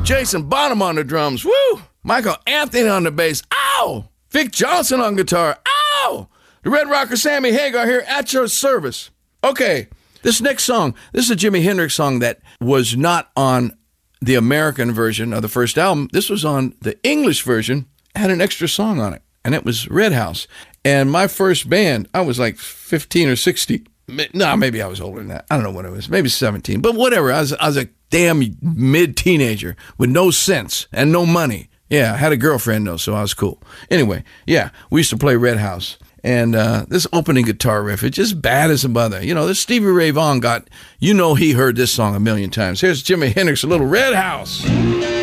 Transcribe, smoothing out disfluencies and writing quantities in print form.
Jason Bonham on the drums. Woo! Michael Anthony on the bass. Ow! Vic Johnson on guitar. Ow! The Red Rocker Sammy Hagar here at your service. Okay, this next song, this is a Jimi Hendrix song that was not on the American version of the first album. This was on the English version, had an extra song on it, and it was Red House. And my first band, I was like 15 or 16. No, maybe I was older than that. I don't know what it was. Maybe 17. But whatever. I was a damn mid-teenager with no sense and no money. Yeah, I had a girlfriend, though, so I was cool. Anyway, yeah, we used to play Red House. And this opening guitar riff, it's just bad as a mother. You know, this Stevie Ray Vaughan he heard this song a million times. Here's Jimi Hendrix, a little Red House.